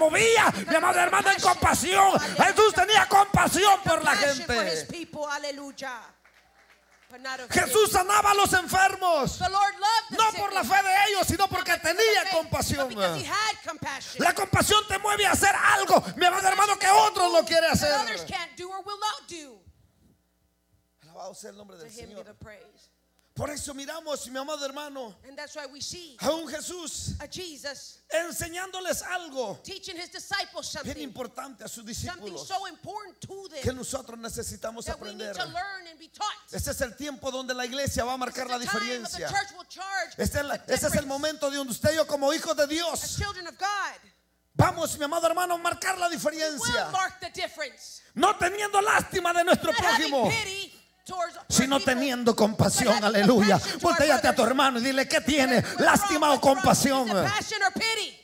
movía, mi amado hermano, en compasión. Jesús tenía compasión por la Compassion for his gente. people. Hallelujah. But not of Jesús fear. sanaba a los enfermos, The Lord loved the no sick, por la fe de ellos, sino porque not because of tenía their faith, compasión. but because he had compassion. La compasión te mueve a hacer algo, mi amado hermano, que otros lo quieren that hacer. others can't do or will not do. Alabado sea el nombre To del him be Señor. the praise. Por eso miramos, mi amado hermano, And that's why we see a un Jesús a Jesus enseñándoles algo teaching his disciples bien something importante a sus something discípulos so important to que them nosotros necesitamos that we need aprender. to learn and be taught. Este es el tiempo donde la iglesia va a marcar la This is the time that the diferencia. church will charge Este es el difference. momento de donde usted y yo, como hijos de As Dios, children of God, vamos, mi amado hermano, a marcar la will diferencia. mark the difference. No teniendo lástima de nuestro Not having prójimo, pity towards our sino people, teniendo compasión. but having Aleluya. compassion to our Voltéate a tu brothers. hermano y dile, ¿qué tiene? Whether we're ¿Lástima wrong, o compasión? is it passion or pity?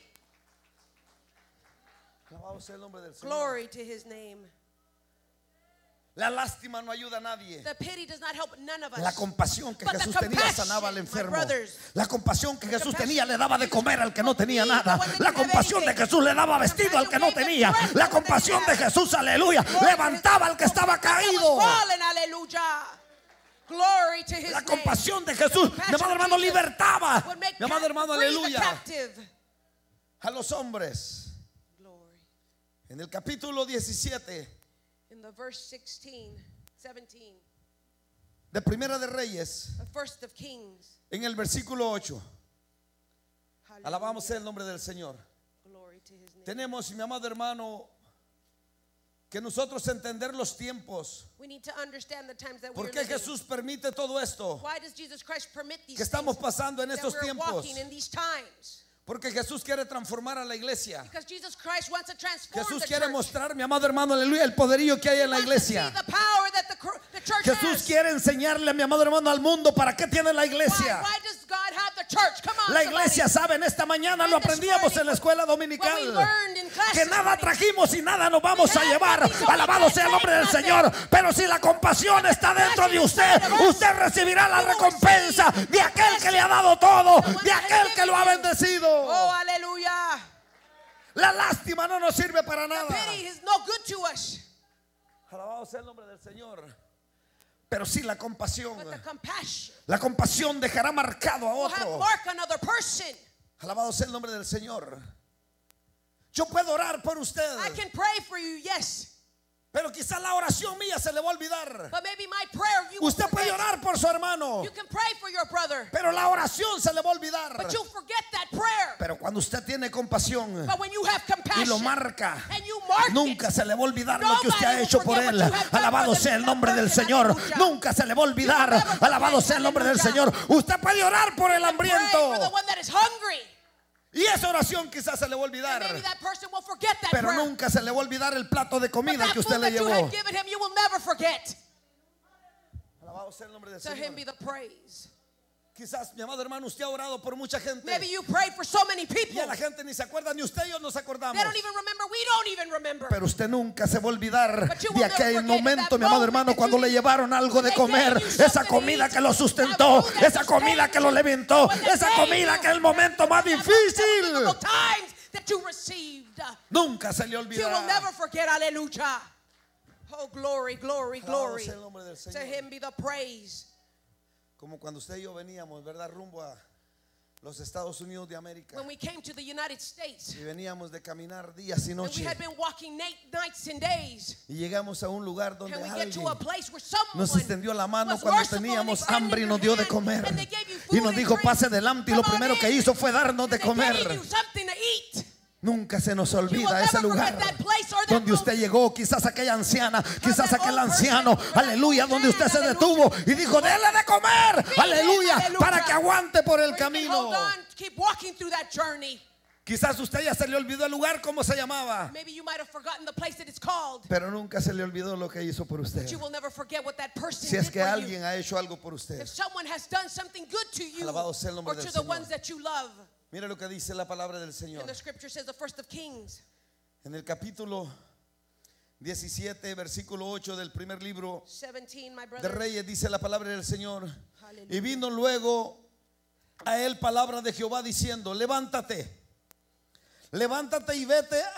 Alabado sea el nombre del Señor. Glory to his name. La lástima no ayuda a nadie. The pity does not help none of us. La compasión que But the Jesús tenía compassion, sanaba al my enfermo. brothers. La compasión que Jesús compassion tenía le daba de comer al que no tenía for nada. the one that La didn't have compasión de anything. Jesús le daba vestido al que no Compassion tenía. gave the La dress to one that compasión de didn't have. Jesús, aleluya, levantaba al que estaba caído. Fallen, hallelujah. Glory to his La name. compasión de Jesús, mi amado hermano, libertaba. Would make Mi amado hermano, free the aleluya, captive. a los hombres. Glory. En el capítulo 17 In the verse 16, 17, de Primera de Reyes, the first of Kings. en el versículo 8, Hallelujah. alabamos el nombre del Señor. Glory to his name. Tenemos, mi amado hermano, que nosotros entender los tiempos. We need to understand the times that ¿Por we're qué living. Jesús permite todo esto? Why does Jesus Christ permit these Que estamos things pasando en that estos we're tiempos. walking in these times? Porque Jesús quiere transformar a la iglesia. Because Jesus Christ wants to transform Jesús the quiere church. mostrar, mi amado hermano, aleluya, el poderío que hay He en la wants to see iglesia. the power that the church Jesús has. quiere enseñarle, mi amado hermano, al mundo para qué tiene la iglesia. Why does God have the church? Come on, La iglesia, saben, esta mañana lo aprendíamos en la escuela dominical, que nada trajimos y nada nos vamos a llevar. Alabado sea el nombre del Señor. Pero si la compasión está dentro de usted, usted recibirá la recompensa de aquel que le ha dado todo, de aquel que lo ha bendecido. Oh, hallelujah. La lástima no nos sirve para nada. Pity is no good to us. Alabado sea el nombre del Señor. Pero sí la compasión. But the compassion La compasión dejará marcado a will have otro. mark another person. Alabado sea el nombre del Señor. Yo puedo orar por usted, I can pray for you, yes. pero quizás la oración mía se le va a olvidar. But maybe my prayer, you will Usted puede forget. orar por su hermano, You can pray for your brother, pero la oración se le va a olvidar. but you'll forget that prayer. Pero cuando usted tiene compasión But when you have y compassion lo marca, and you mark nunca it, se le va a olvidar lo que usted ha Nobody hecho will por forget él. what you have done Alabado for sea el that nombre del person. Señor. Aleluya. Nunca se le va a olvidar. never forget. Alabado sea el nombre del Aleluya. Señor. Usted puede orar por el pray for the hambriento one that is hungry. y esa oración quizás se le va a And olvidar. maybe that person will forget that Pero prayer. nunca se le va a olvidar el plato de But comida that que usted food le that you llevó. have given him, you will never forget. Alabado sea el nombre del To him Señor. be the praise. Quizás, mi amado hermano, usted ha orado por mucha gente Maybe you prayed for so many y people. a la gente ni se acuerda, ni usted y yo nos acordamos. They don't even remember. We don't even remember. Pero usted nunca se va a olvidar But you de will never aquel forget momento, that mi amado moment hermano, that cuando you le llevaron algo de they comer, gave you something esa to comida eat, que lo that sustentó, food that esa comida sustained que lo you, levantó, that esa gave comida you que en el momento más those difícil difficult times that you received. nunca se le You will olvidará. never forget. Hallelujah. Oh, glory, glory, Alabado glory. sea el nombre del To Señor. him be the praise. Como cuando usted y yo veníamos, ¿verdad? Rumbo a los Estados Unidos de América. When we came to the United States, Y veníamos de caminar días y and we noches. had been walking nights and days, Y llegamos a un lugar donde and we get to alguien a place where someone nos extendió la mano was cuando merciful teníamos and they hambre y extended nos dio de their comer. hand, and they gave you food Y nos and dijo, drink. pase adelante. Y lo Come on primero que in. hizo fue darnos de And they gave comer. you something to eat. Nunca se nos You will olvida never ese forget lugar that place or that donde usted moment. llegó, quizás aquella anciana, quizás that aquel old person, anciano, or that aleluya, old donde usted man, se aleluya. detuvo y dijo, dele de comer, Feed him, aleluya, aleluya. para que aguante por el Where you can camino. hold on, keep walking through that journey. Quizás usted ya se le olvidó el lugar, cómo se llamaba, Maybe you might have forgotten the place that it's called, pero nunca se le olvidó lo que hizo por usted. but you will never forget what that person Si es did que for you. alguien ha hecho algo por usted, If someone has done something good to you, Alabado sea el nombre or to del the Señor. ones that you love. mire lo que dice la palabra del Señor. And the scripture says, the first of Kings, En el capítulo 17, versículo 8 del primer libro 17, my de brother. Reyes, dice la palabra del Señor. Hallelujah. Y vino luego a él palabra de Jehová diciendo, levántate y vete